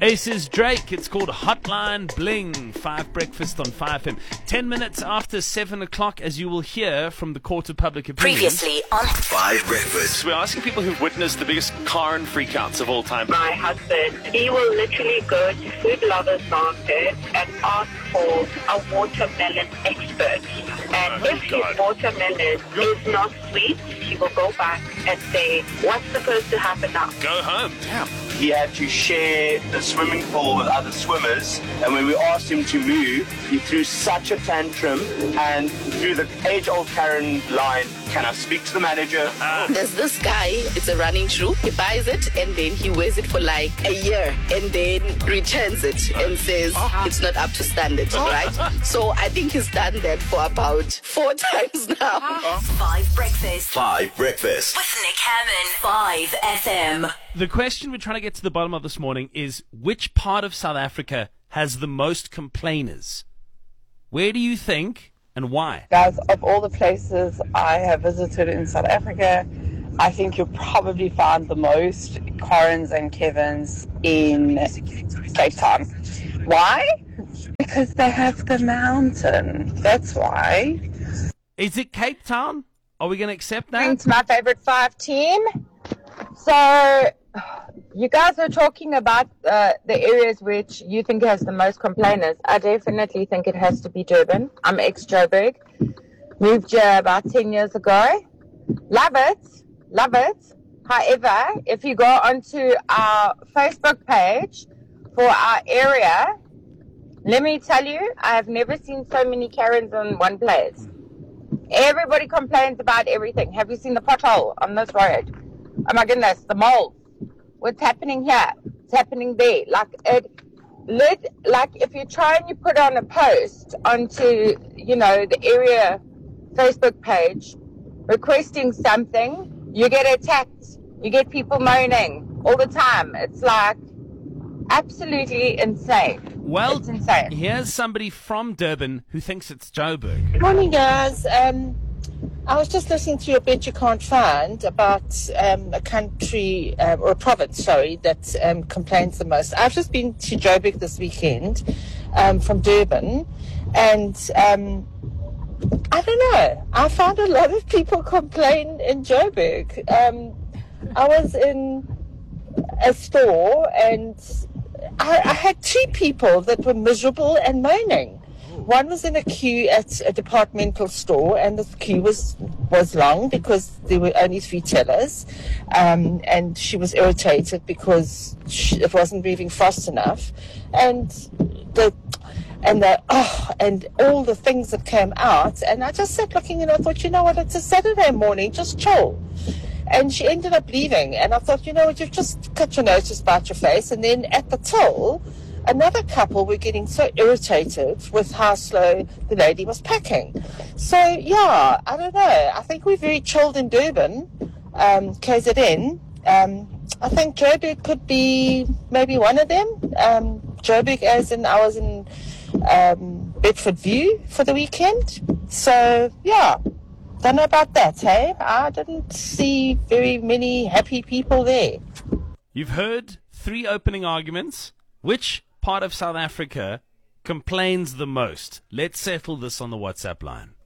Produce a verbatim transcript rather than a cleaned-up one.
Ace is Drake. It's called Hotline Bling. Five Breakfast on five F M. Ten minutes after seven o'clock, as you will hear from the Court of Public Opinion. Previously on Five Breakfast. We're asking people who've witnessed the biggest Karen freakouts of all time. My husband, he will literally go to Food Lovers Market and ask for a watermelon expert. And Oh, if God. his watermelon is not sweet, he will go back and say, what's supposed to happen now? Go home. Damn. He had to share the swimming pool with other swimmers, and when we asked him to move, he threw such a tantrum and threw the age-old Karen line, can I speak to the manager? There's this guy, it's a running shoe. He buys it and then he wears it for like a year and then returns it and says it's not up to standard, right? So I think he's done that for about four times now. Five Breakfast Five Breakfast. with Nick Hammond. five F M. The question we're trying to get to the bottom of this morning is, which part of South Africa has the most complainers? Where do you think and why? Guys, of all the places I have visited in South Africa, I think you'll probably find the most Karens and Kevins in Cape Town. Why? Because they have the mountain. That's why. Is it Cape Town? Are we going to accept that? It's my favorite five team. So, you guys are talking about uh, the areas which you think has the most complainers. I definitely think it has to be Durban. I'm ex-Joburg. Moved here about ten years ago. Love it. Love it. However, if you go onto our Facebook page for our area, let me tell you, I have never seen so many Karens in one place. Everybody complains about everything. Have you seen the pothole on this road? Oh my goodness, the mold. What's happening here? What's happening there? Like it, lit, like if you try and you put on a post onto, you know, the area Facebook page requesting something, you get attacked. You get people moaning all the time. It's like absolutely insane. Well, it's insane. Here's somebody from Durban who thinks it's Joburg. Morning, guys. Um, I was just listening to your Bet You Can't Find about um, a country, um, or a province, sorry, that um, complains the most. I've just been to Joburg this weekend um, from Durban, and um, I don't know. I found a lot of people complain in Joburg. Um, I was in a store, and I, I had two people that were miserable and moaning. One was in a queue at a departmental store, and the queue was, was long because there were only three tellers, um, and she was irritated because she, it wasn't moving fast enough, and the and the oh, and all the things that came out, and I just sat looking, and I thought, you know what, it's a Saturday morning, just chill. And she ended up leaving, and I thought, you know what, you've just cut your nose to spite your face. And then at the till, another couple were getting so irritated with how slow the lady was packing. So, yeah, I don't know. I think we're very chilled in Durban, um, K Z N. Um, I think Joburg could be maybe one of them. Um, Joburg, as in I was in um, Bedford View for the weekend. So, yeah. Don't know about that, hey? I didn't see very many happy people there. You've heard three opening arguments. Which part of South Africa complains the most? Let's settle this on the WhatsApp line.